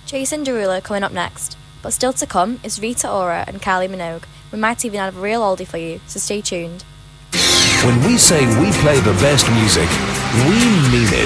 Jason Derulo coming up next. But still to come is Rita Ora and Kylie Minogue. We might even have a real oldie for you, so stay tuned. When we say we play the best music, we mean it.